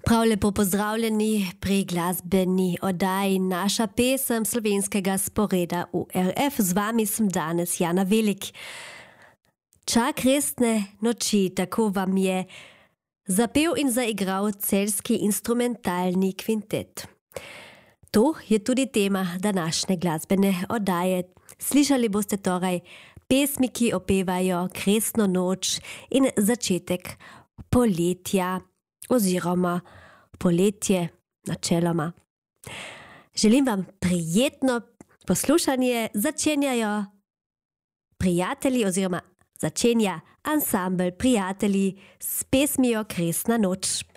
Prav lepo pozdravljeni pri glasbeni oddaji Naša pesem slovenskega sporeda URF. Z vami sem danes Jana Velik. Čak resne noči, tako vam je zapel in zaigral celjski instrumentalni kvintet. To je tudi tema današnje glasbene oddaje. Slišali boste torej pesmi, ki opevajo kresno noč in začetek poletja oziroma poletje načeloma. Želim vam prijetno poslušanje. Začenjajo prijatelji oziroma začenja ansambel Prijatelji s pesmijo Kresna noč.